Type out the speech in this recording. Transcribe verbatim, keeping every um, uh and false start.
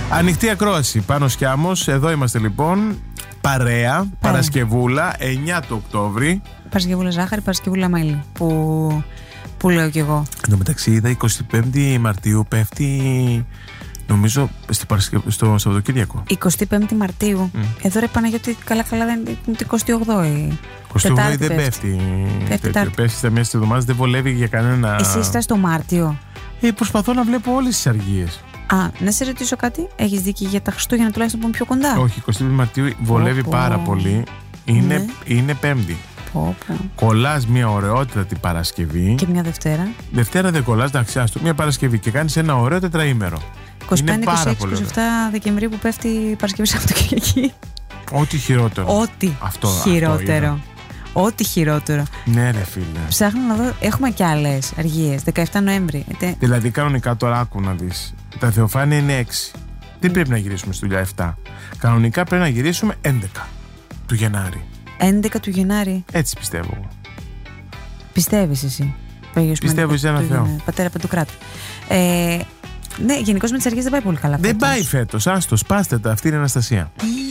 Ανοιχτή ακρόαση, Πάνος Κιάμος. Εδώ είμαστε λοιπόν. Παρέα, Παρέα. Παρασκευούλα, εννιά του Οκτώβρη. Παρασκευούλα ζάχαρη, Παρασκευούλα μέλι. Που, που λέω κι εγώ. Εν τω μεταξύ, είδα εικοστή πέμπτη Μαρτίου πέφτει. Νομίζω στο, Παρασκευ... στο Σαββατοκύριακο. εικοστή πέμπτη Μαρτίου. Mm. Εδώ ρε Παναγιώτη, καλά-καλά δεν είναι την εικοστή όγδοη. εικοστή όγδοη δεν πέφτει. Πέφτει, πέφτει στα μέσα τη εβδομάδα, δεν βολεύει για κανένα. Εσύ είσαι στο Μάρτιο. Ε, προσπαθώ να βλέπω όλες τις αργίες. Α, να σε ρωτήσω κάτι. Έχεις δίκιο για τα Χριστούγεννα τουλάχιστον που είναι πιο κοντά? Όχι, εικοστή πέμπτη Μαρτίου βολεύει πω, πάρα πολύ. Είναι, ναι. είναι Πέμπτη. Πω, πω. Κολλάς μια ωραιότατη Παρασκευή. Και μια Δευτέρα. Δευτέρα δεν κολλάς, εντάξει, άστο. Μια Παρασκευή και κάνεις ένα ωραίο τετραήμερο. είκοσι πέντε, είκοσι έξι, είκοσι επτά Δεκεμβρίου που πέφτει η Παρασκευή Σαββατοκύριακη. Ό,τι χειρότερο. Ό,τι αυτό, χειρότερο. Αυτό Ό,τι χειρότερο. Ναι, ρε φίλε. Ψάχνω να δω. Έχουμε και άλλες αργίες. δεκαεπτά Νοέμβρη. Δηλαδή, κανονικά τώρα άκου να δεις. Τα Θεοφάνεια είναι έξι. Δεν πρέπει να γυρίσουμε στη δουλειά επτά. Κανονικά πρέπει να γυρίσουμε έντεκα του Γενάρη. έντεκα του Γενάρη. Έτσι πιστεύω εγώ. Πιστεύεις εσύ? Πιστεύω σε ένα Θεό. Πατέρα Παντοκράτου. Ε, ναι, γενικώς με τις αργίες δεν πάει πολύ καλά. Δεν πάει φέτος. Άστο, σπάστε τα. Αυτή είναι η Αναστασία.